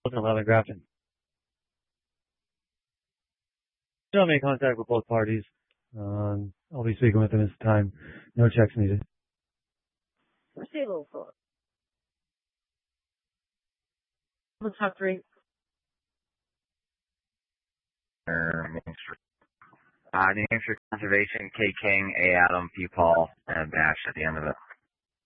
11 Grafton. I'll make contact with both parties. I'll be speaking with them this time. No checks needed. Receivable for. What's top 3? New Hampshire Conservation, K. King, A. Adam, P. Paul, and Bash at the end of it.